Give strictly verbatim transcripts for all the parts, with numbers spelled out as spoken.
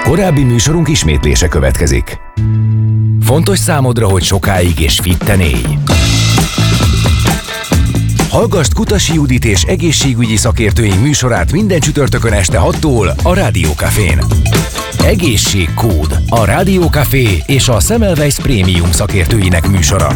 Korábbi műsorunk ismétlése következik. Fontos számodra, hogy sokáig és fitten élj? Hallgasd Kutasi Judit és egészségügyi szakértőink műsorát minden csütörtökön este hattól a Rádió Cafén. Egészségkód, a Rádió Café és a Semmelweis Prémium szakértőinek műsora.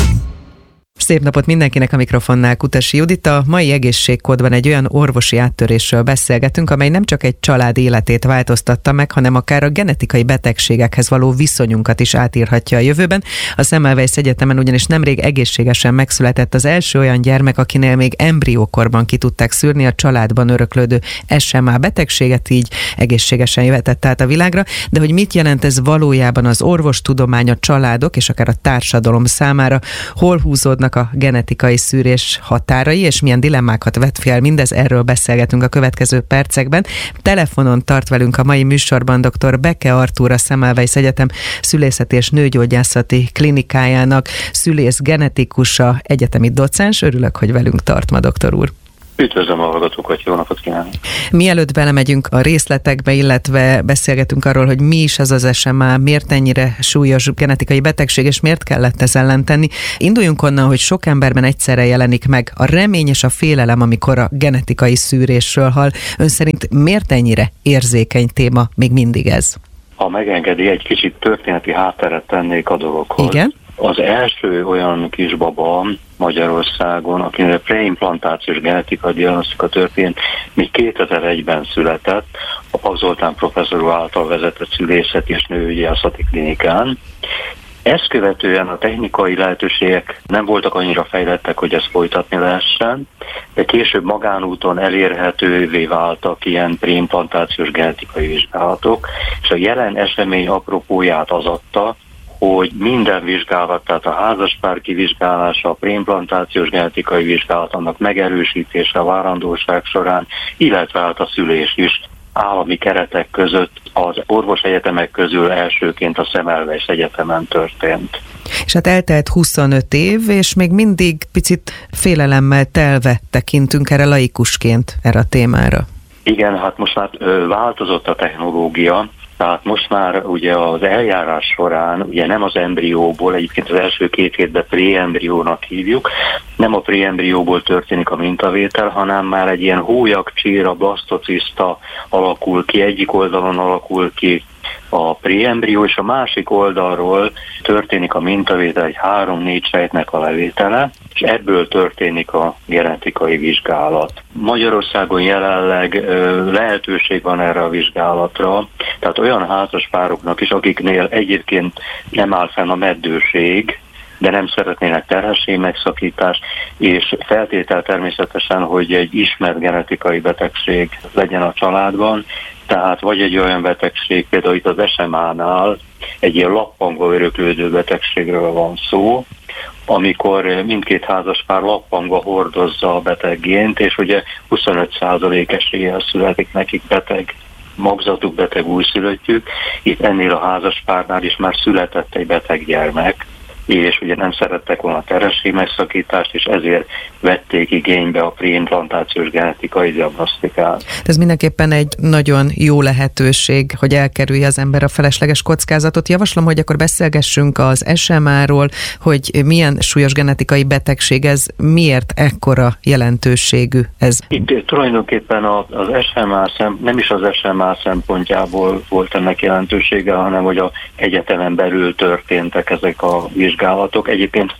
Szép napot mindenkinek, a mikrofonnál Kutasi Judit. A mai egészségkódban egy olyan orvosi áttörésről beszélgetünk, amely nem csak egy család életét változtatta meg, hanem akár a genetikai betegségekhez való viszonyunkat is átírhatja a jövőben. A Semmelweis Egyetemen ugyanis nemrég egészségesen megszületett az első olyan gyermek, akinél még embriókorban ki tudták szűrni a családban öröklődő es em á betegséget, így egészségesen jöhetett át a világra. De hogy mit jelent ez valójában az orvostudomány, a családok és akár a társadalom számára, hol húzódnak a genetikai szűrés határai, és milyen dilemmákat vet fel mindez, erről beszélgetünk a következő percekben. Telefonon tart velünk a mai műsorban dr. Beke Artúr, a Semmelweis Egyetem szülészeti és nőgyógyászati klinikájának szülész genetikusa, egyetemi docens. Örülök, hogy velünk tart ma, doktor úr. Üdvözlöm a hallgatókat, jó napot kívánok! Mielőtt belemegyünk a részletekbe, illetve beszélgetünk arról, hogy mi is az az es em á, miért ennyire súlyos genetikai betegség, és miért kellett ez ellen tenni, induljunk onnan, hogy sok emberben egyszerre jelenik meg a remény és a félelem, amikor a genetikai szűrésről hall. Ön szerint miért ennyire érzékeny téma még mindig ez? Ha megengedi, egy kicsit történeti hátteret tennék a dologhoz. Igen? Az első olyan kisbaba Magyarországon, akinek preimplantációs genetikai diagnosztika történt, még kétezer-egyben született, a Pak Zoltán professzor által vezetett szülészeti és nőgyógyászati klinikán. Ezt követően a technikai lehetőségek nem voltak annyira fejlettek, hogy ezt folytatni lehessen, de később magánúton elérhetővé váltak ilyen preimplantációs genetikai vizsgálatok, és a jelen esemény apropóját az adta, hogy minden vizsgálat, tehát a házaspár kivizsgálása, a preimplantációs genetikai vizsgálat, annak megerősítése a várandóság során, illetve hát a szülés is állami keretek között az orvosegyetemek közül elsőként a Semmelweis Egyetemen történt. És hát eltelt huszonöt év, és még mindig picit félelemmel telve tekintünk erre laikusként, erre a témára. Igen, hát most már változott a technológia, tehát most már ugye az eljárás során, ugye nem az embrióból, egyébként az első két hétben préembriónak hívjuk, nem a préembrióból történik a mintavétel, hanem már egy ilyen hólyagcsíra, blasztociszta alakul ki, egyik oldalon alakul ki a préembrió, és a másik oldalról történik a mintavétel, egy három-négy sejtnek a levétele, és ebből történik a genetikai vizsgálat. Magyarországon jelenleg ö, lehetőség van erre a vizsgálatra, tehát olyan házaspároknak is, akiknél egyébként nem áll fenn a meddőség, de nem szeretnének terhesség megszakítást, és feltétel természetesen, hogy egy ismert genetikai betegség legyen a családban, tehát vagy egy olyan betegség, például itt az es em á-nál egy ilyen lappangva öröklődő betegségről van szó, amikor mindkét házaspár lappangva hordozza a beteg gént, és ugye huszonöt százalék eséllyel születik nekik beteg magzatuk, beteg újszülöttjük. Itt ennél a házaspárnál is már született egy beteg gyermek, és ugye nem szerettek volna terhesség megszakítást, és ezért vették igénybe a preimplantációs genetikai diagnosztikát. Ez mindenképpen egy nagyon jó lehetőség, hogy elkerülje az ember a felesleges kockázatot. Javaslom, hogy akkor beszélgessünk az es em á-ról, hogy milyen súlyos genetikai betegség ez, miért ekkora jelentőségű ez? Itt tulajdonképpen az es em á szem, nem is az es em á szempontjából volt ennek jelentősége, hanem hogy az egyetemen belül történtek ezek a vizsgálatok. Egyébként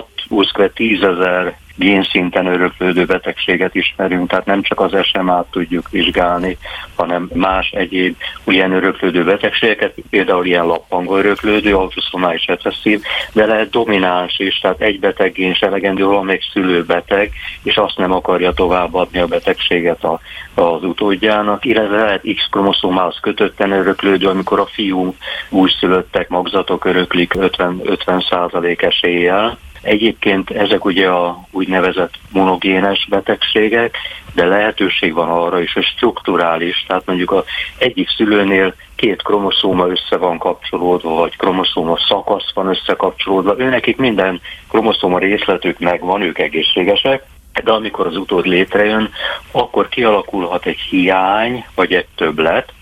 hat-tízezer génszinten öröklődő betegséget ismerünk, tehát nem csak az es em á-t tudjuk vizsgálni, hanem más egyéb ilyen öröklődő betegségeket, például ilyen lappangva öröklődő, autoszomális recesszív, de lehet domináns is, tehát egy beteg gén se elegendő, valamelyik szülőbeteg, és azt nem akarja továbbadni a betegséget a, az utódjának, illetve lehet X-kromoszómához kötötten öröklődő, amikor a fiú újszülöttek, magzatok öröklik ötven százalék eséllyel. Egyébként ezek ugye a úgynevezett monogénes betegségek, de lehetőség van arra is, hogy strukturális, tehát mondjuk az egyik szülőnél két kromoszóma össze van kapcsolódva, vagy kromoszóma szakasz van összekapcsolódva, őnekik minden kromoszóma részletük megvan, ők egészségesek, de amikor az utód létrejön, akkor kialakulhat egy hiány, vagy egy többlet,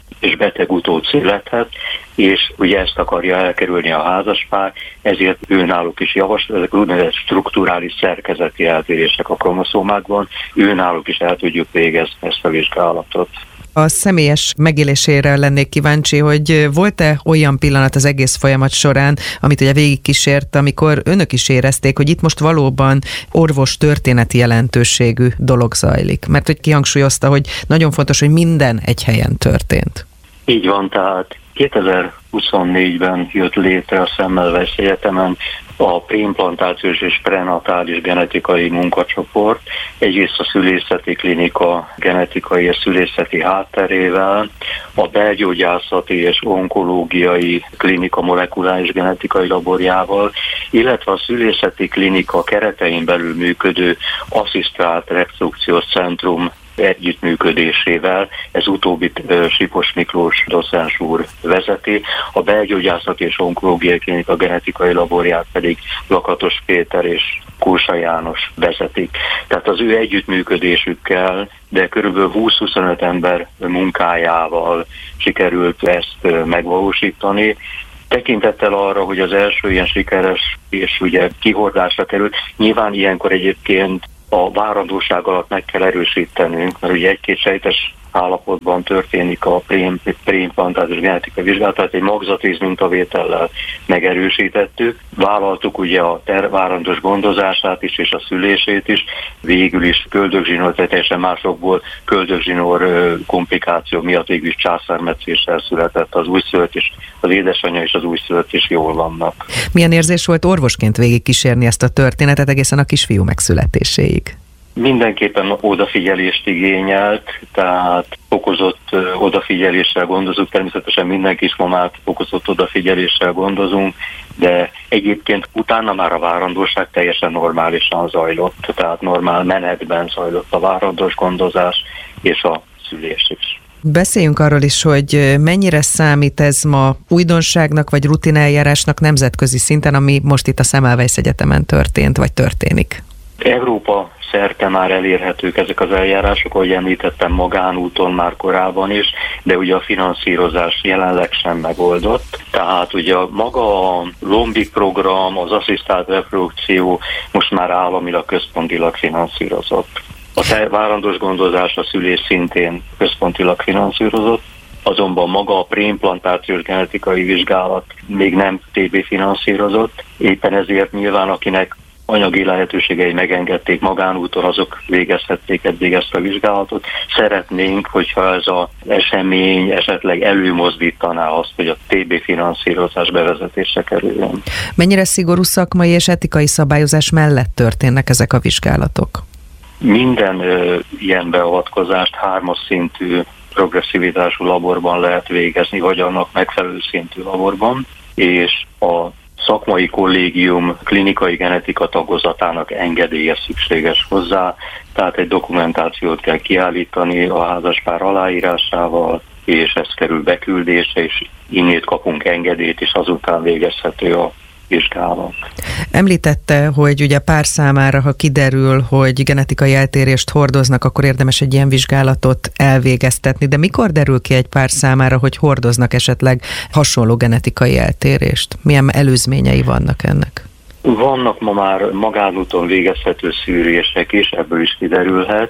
és beteg utód születhet, és ugye ezt akarja elkerülni a házaspár, ezért őnáluk is javasol, ezek úgynevezett strukturális szerkezeti eltérések a kromoszómákban, őnáluk is el tudjuk végezni ezt a vizsgálatot. A személyes megélésére lennék kíváncsi, hogy volt-e olyan pillanat az egész folyamat során, amit ugye végigkísért, amikor önök is érezték, hogy itt most valóban orvos történeti jelentőségű dolog zajlik? Mert hogy kihangsúlyozta, hogy nagyon fontos, hogy minden egy helyen történt. Így van, tehát kétezer-huszonnégyben jött létre a Semmelweis Egyetemen a preimplantációs és prenatális genetikai munkacsoport, egyrészt a szülészeti klinika genetikai és szülészeti hátterével, a belgyógyászati és onkológiai klinika molekuláris genetikai laborjával, illetve a szülészeti klinika keretein belül működő asszisztált reprodukciós centrum együttműködésével, ez utóbbit Sipos Miklós docens úr vezeti, a belgyógyászati és onkológiai klinika genetikai laborját pedig Lakatos Péter és Kósa János vezetik. Tehát az ő együttműködésükkel, de körülbelül húsz-huszonöt ember munkájával sikerült ezt megvalósítani. Tekintettel arra, hogy az első ilyen sikeres és ugye kihordásra került, nyilván ilyenkor egyébként a várandóság alatt meg kell erősítenünk, mert ugye egy-két sejtes állapotban történik a preimplantációs genetikai vizsgálat, tehát egy magzatvíz mintavétellel megerősítettük. Vállaltuk ugye a ter- várandós gondozását is, és a szülését is, végül is köldögzsinór, tehát teljesen másokból köldögzsinór komplikáció miatt végül is császármetszéssel született az újszülött, és az édesanyja és az újszülött is jól vannak. Milyen érzés volt orvosként végigkísérni ezt a történetet egészen a kisfiú megszületéséig? Mindenképpen odafigyelést igényelt, tehát fokozott odafigyeléssel gondozunk, természetesen minden kismamát fokozott odafigyeléssel gondozunk, de egyébként utána már a várandóság teljesen normálisan zajlott, tehát normál menetben zajlott a várandós gondozás és a szülés is. Beszéljünk arról is, hogy mennyire számít ez ma újdonságnak vagy rutineljárásnak nemzetközi szinten, ami most itt a Semmelweis Egyetemen történt vagy történik. Európa szerte már elérhetők ezek az eljárások, ahogy említettem, magánúton már korábban is, de ugye a finanszírozás jelenleg sem megoldott. Tehát ugye maga a Lombik program, az asszisztált reprodukció most már államilag, központilag finanszírozott. A várandós gondozás, a szülés szintén központilag finanszírozott, azonban maga a preimplantációs genetikai vizsgálat még nem té bé finanszírozott, éppen ezért nyilván akinek anyagi lehetőségei megengedték magánúton, azok végezhették eddig ezt a vizsgálatot. Szeretnénk, hogyha ez az esemény esetleg előmozdítaná azt, hogy a té bé finanszírozás bevezetésre kerüljön. Mennyire szigorú szakmai és etikai szabályozás mellett történnek ezek a vizsgálatok? Minden ö, ilyen beavatkozást hármas szintű progresszivitású laborban lehet végezni, vagy annak megfelelő szintű laborban, és a szakmai kollégium klinikai genetika tagozatának engedélye szükséges hozzá, tehát egy dokumentációt kell kiállítani a házaspár aláírásával, és ez kerül beküldésre, és innét kapunk engedélyt, és azután végezhető a vizsgálat. Említette, hogy ugye pár számára, ha kiderül, hogy genetikai eltérést hordoznak, akkor érdemes egy ilyen vizsgálatot elvégeztetni, de mikor derül ki egy pár számára, hogy hordoznak esetleg hasonló genetikai eltérést? Milyen előzményei vannak ennek? Vannak ma már magánúton végezhető szűrések is, ebből is kiderülhet.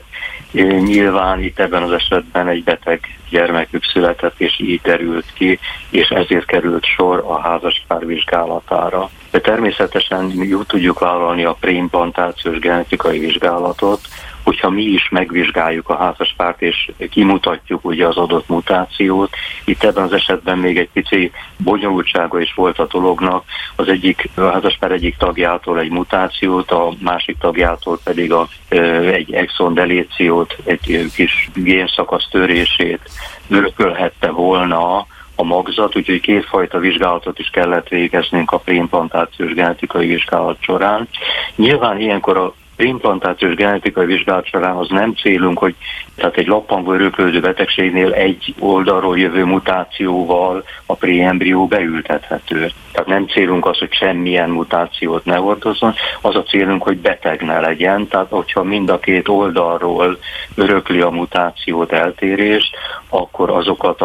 Nyilván itt ebben az esetben egy beteg gyermekük született, és így derült ki, és ezért került sor a házaspár vizsgálatára. De természetesen mi úgy tudjuk vállalni a preimplantációs genetikai vizsgálatot, hogyha mi is megvizsgáljuk a házaspárt, és kimutatjuk ugye az adott mutációt. Itt ebben az esetben még egy pici bonyolultsága is volt a dolognak. Az egyik, a házaspár egyik tagjától egy mutációt, a másik tagjától pedig a, egy exon deléciót, egy kis génszakasz törését örökölhette volna a magzat, úgyhogy kétfajta vizsgálatot is kellett végeznünk a preimplantációs genetikai vizsgálat során. Nyilván ilyenkor a preimplantációs genetikai vizsgálat során az nem célunk, hogy tehát egy lappangó öröklődő betegségnél egy oldalról jövő mutációval a preembrió beültethető. Tehát nem célunk az, hogy semmilyen mutációt ne hordozzon, az a célunk, hogy beteg ne legyen, tehát hogyha mind a két oldalról örökli a mutációt, eltérést, akkor azokat a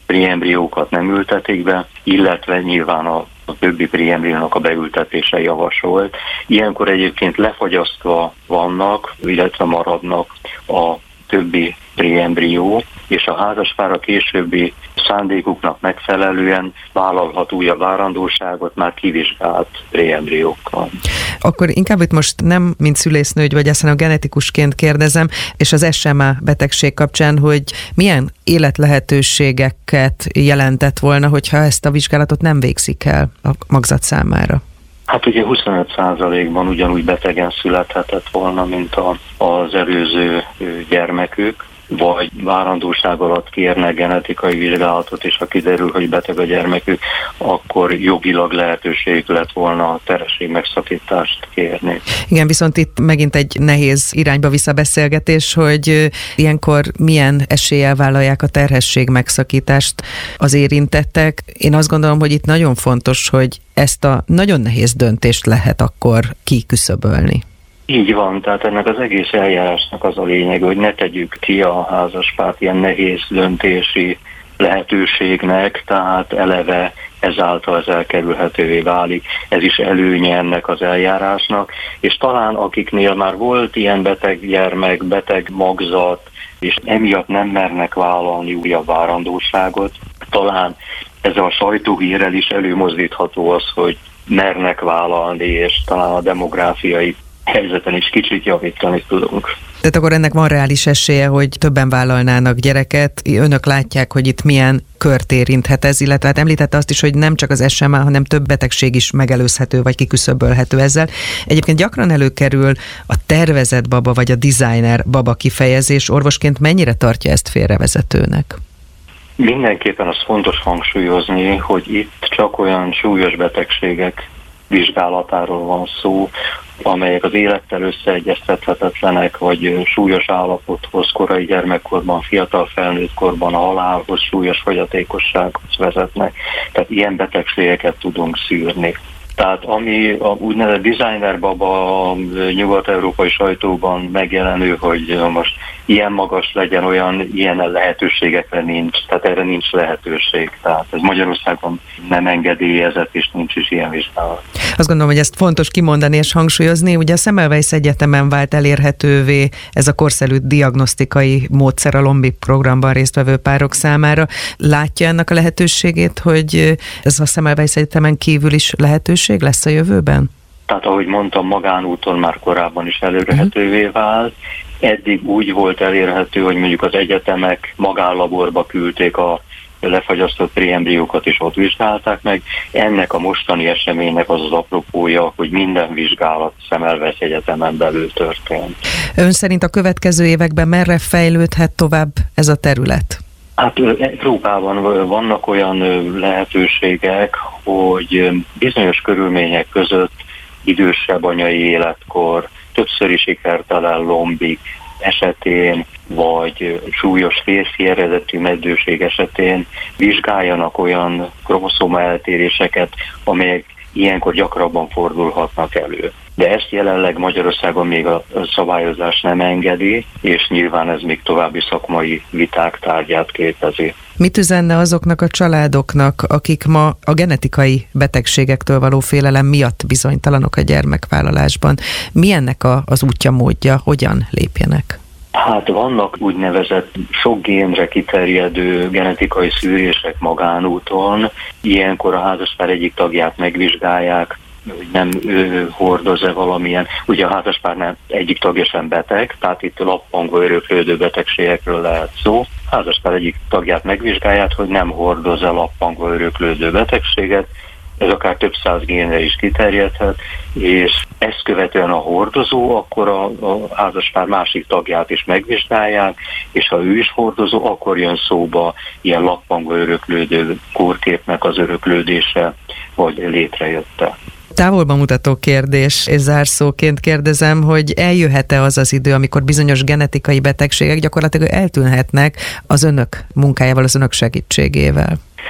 préembriókat nem ültetik be, illetve nyilván a a többi préembriónak a beültetése javasolt. Ilyenkor egyébként lefagyasztva vannak, illetve maradnak a többi préembrió, és a házaspár a későbbi szándékuknak megfelelően vállalhat újabb várandóságot már kivizsgált préembriókkal. Akkor inkább itt most nem mint szülésznő vagy aztán a genetikusként kérdezem, és az es em á betegség kapcsán, hogy milyen életlehetőségeket jelentett volna, hogyha ezt a vizsgálatot nem végzik el a magzat számára? Hát ugye huszonöt százalékban ugyanúgy betegen születhetett volna, mint a, az előző gyermekük, vagy várandóság alatt kérnek genetikai vizsgálatot, és ha kiderül, hogy beteg a gyermekük, akkor jogilag lehetőség lett volna a terhesség megszakítást kérni. Igen, viszont itt megint egy nehéz irányba visz a beszélgetés, hogy ilyenkor milyen eséllyel vállalják a terhesség megszakítást az érintettek. Én azt gondolom, hogy itt nagyon fontos, hogy ezt a nagyon nehéz döntést lehet akkor kiküszöbölni. Így van, tehát ennek az egész eljárásnak az a lényeg, hogy ne tegyük ki a házaspárt ilyen nehéz döntési lehetőségnek, tehát eleve ezáltal ez elkerülhetővé válik. Ez is előnye ennek az eljárásnak, és talán akiknél már volt ilyen beteg gyermek, beteg magzat, és emiatt nem mernek vállalni újabb várandóságot, talán ezzel a sajtóhírrel is előmozdítható az, hogy mernek vállalni, és talán a demográfiai helyzeten is kicsit javítani tudunk. Tehát akkor ennek van reális esélye, hogy többen vállalnának gyereket. Önök látják, hogy itt milyen kört érinthet ez, illetve hát említette azt is, hogy nem csak az es em á, hanem több betegség is megelőzhető, vagy kiküszöbölhető ezzel. Egyébként gyakran előkerül a tervezett baba, vagy a designer baba kifejezés. Orvosként mennyire tartja ezt félrevezetőnek? Mindenképpen az fontos hangsúlyozni, hogy itt csak olyan súlyos betegségek vizsgálatáról van szó, amelyek az élettel összeegyeztethetetlenek, vagy súlyos állapothoz, korai gyermekkorban, fiatal felnőtt korban, a halálhoz, súlyos fogyatékossághoz vezetnek. Tehát ilyen betegségeket tudunk szűrni. Tehát ami a úgynevezett designer baba a nyugat-európai sajtóban megjelenő, hogy most ilyen magas legyen, olyan ilyen lehetőségekre nincs, tehát erre nincs lehetőség. Tehát ez Magyarországon nem engedélyezett, és nincs is ilyen vizsgálat. Azt gondolom, hogy ezt fontos kimondani és hangsúlyozni. Ugye a Semmelweis Egyetemen vált elérhetővé ez a korszerű diagnosztikai módszer a Lombi programban résztvevő párok számára. Látja ennek a lehetőségét, hogy ez a Semmelweis Egyetemen kívül is lehetőség lesz a jövőben? Tehát ahogy mondtam, magánúton már korábban is elérhetővé vált. Eddig úgy volt elérhető, hogy mondjuk az egyetemek magánlaborba küldték a lefagyasztott préembriókat, és ott vizsgálták meg. Ennek a mostani eseménynek az az apropója, hogy minden vizsgálat Semmelweis Egyetemen belül történt. Ön szerint a következő években merre fejlődhet tovább ez a terület? Hát Európában vannak olyan lehetőségek, hogy bizonyos körülmények között idősebb anyai életkor, többszöri sikertelen lombik esetén, vagy súlyos férfi eredetű meddőség esetén vizsgáljanak olyan kromoszóma eltéréseket, amelyek ilyenkor gyakrabban fordulhatnak elő. De ezt jelenleg Magyarországon még a szabályozás nem engedi, és nyilván ez még további szakmai viták tárgyát képezi. Mit üzenne azoknak a családoknak, akik ma a genetikai betegségektől való félelem miatt bizonytalanok a gyermekvállalásban? Mi ennek a, az útja, módja, hogyan lépjenek? Hát vannak úgynevezett sok génre kiterjedő genetikai szűrések magánúton. Ilyenkor a házaspár egyik tagját megvizsgálják, hogy nem ő hordoz-e valamilyen. Ugye a házaspár nem egyik tagja sem beteg, tehát itt lappangó öröklődő betegségekről lehet szó. A házaspár egyik tagját megvizsgálják, hogy nem hordoz-e lappangó öröklődő betegséget. Ez akár több száz génre is kiterjedhet, és ezt követően a hordozó, akkor a, a házaspár másik tagját is megvizsgálják, és ha ő is hordozó, akkor jön szóba ilyen lappangó öröklődő kórképnek az öröklődése, vagy létrejötte. Távolban mutató kérdés, és zárszóként kérdezem, hogy eljöhet-e az az idő, amikor bizonyos genetikai betegségek gyakorlatilag eltűnhetnek az önök munkájával, az önök segítségével?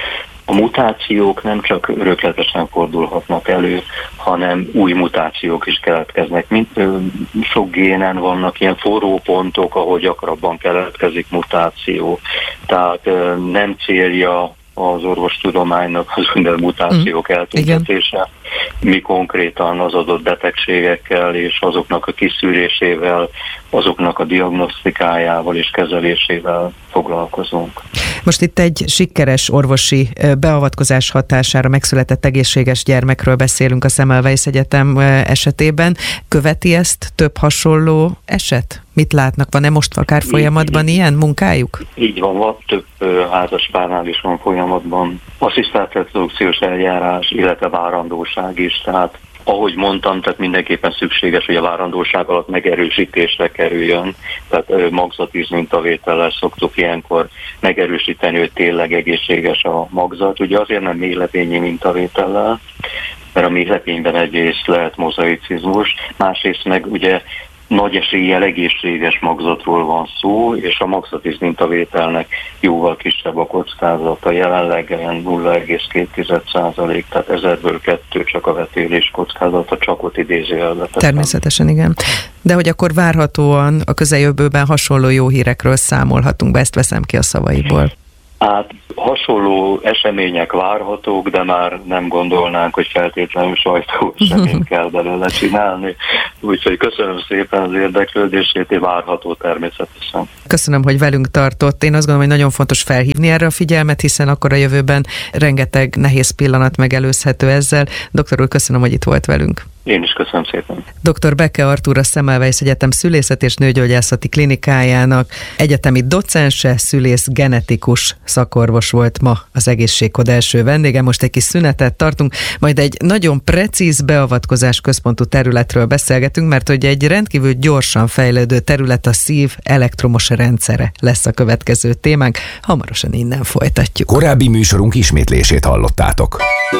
A mutációk nem csak örökletesen fordulhatnak elő, hanem új mutációk is keletkeznek. Mint ö, sok génen vannak ilyen forró pontok, ahol gyakrabban keletkezik mutáció. Tehát ö, nem célja az orvostudománynak az minden mutációk mm. eltüntetése. Mi konkrétan az adott betegségekkel és azoknak a kiszűrésével, azoknak a diagnosztikájával és kezelésével foglalkozunk. Most itt egy sikeres orvosi beavatkozás hatására megszületett egészséges gyermekről beszélünk a Semmelweis Egyetem esetében. Követi ezt több hasonló eset? Mit látnak? Van-e most akár folyamatban így, ilyen munkájuk? Így van, van több házaspárnál is van folyamatban asszisztált reprodukciós eljárás, illetve várandóság is, tehát ahogy mondtam, tehát mindenképpen szükséges, hogy a várandóság alatt megerősítésre kerüljön, tehát magzati mintavétellel szoktuk ilyenkor megerősíteni, hogy tényleg egészséges a magzat. Ugye azért nem méhlepényi mintavétellel, mert a méhlepényben egyrészt lehet mozaicizmus, másrészt meg ugye nagy eséllyel egészséges magzatról van szó, és a magzati mintavételnek jóval kisebb a kockázata, jelenleg nulla egész két százalék, tehát ezerből kettő csak a vetélés kockázata, csak ott idézőjelbe. Természetesen, igen. De hogy akkor várhatóan a közeljövőben hasonló jó hírekről számolhatunk be, ezt veszem ki a szavaiból. Hát hasonló események várhatók, de már nem gondolnánk, hogy feltétlenül sajtóeseményt kell belőle csinálni. Úgyhogy köszönöm szépen az érdeklődését, és várható természetesen. Köszönöm, hogy velünk tartott. Én azt gondolom, hogy nagyon fontos felhívni erre a figyelmet, hiszen akkor a jövőben rengeteg nehéz pillanat megelőzhető ezzel. Doktor úr, köszönöm, hogy itt volt velünk. Én is köszönöm szépen. doktor Beke Artúr, a Semmelweis Egyetem szülészet és nőgyógyászati klinikájának egyetemi docense, szülész genetikus szakorvos volt ma az Egészségkód első vendége. Most egy kis szünetet tartunk, majd egy nagyon precíz beavatkozás központú területről beszélgetünk, mert hogy egy rendkívül gyorsan fejlődő terület, a szív elektromos rendszere lesz a következő témánk. Hamarosan innen folytatjuk. Korábbi műsorunk ismétlését hallottátok.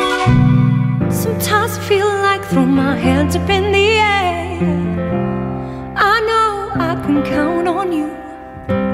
Sometimes I feel like throw my hands up in the air. I know I can count on you.